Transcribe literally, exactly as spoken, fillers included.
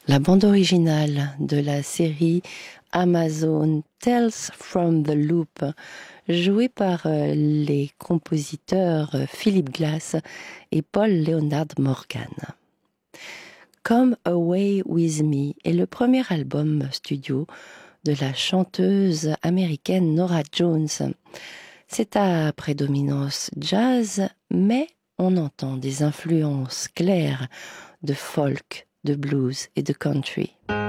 La bande originale de la série Amazon Tales from the Loop, jouée par les compositeurs Philip Glass et Paul Leonard Morgan. Come Away With Me est le premier album studio de la chanteuse américaine Norah Jones. C'est à prédominance jazz, mais on entend des influences claires de folk, de blues et de country.